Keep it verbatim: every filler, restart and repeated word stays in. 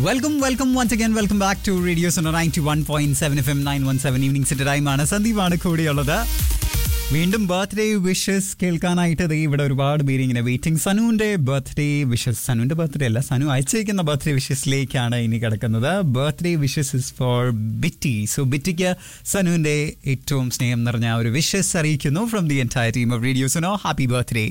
Welcome welcome once again welcome back to radio Suno ninety one point seven F M nine one seven evening ടൈമാണ്. സന്ദീപാണ് കൂടെയുള്ളത്. വീണ്ടും birthday wishes കേൾക്കാനായിട്ട് ദേ ഇവിടെ ഒരുപാട് പേര് ഇങ്ങനെ വെയിറ്റിംഗ്. സനുവിന്റെ ബർത്ത്ഡേ വിഷസ്, സനുവിന്റെ ബർത്ത്ഡേ അല്ല, സനു അയച്ചേക്കുന്ന ബർത്ത്ഡേ വിഷസിലേക്കാണ് ഇനി കിടക്കുന്നത്. Birthday wishes is for Bitty. So ബിറ്റിക്ക് സനുവിന്റെ ഏറ്റവും സ്നേഹം നിറഞ്ഞ ഒരു വിഷസ് അറിയിക്കുന്നു from the entire team of radio Suno. Happy birthday.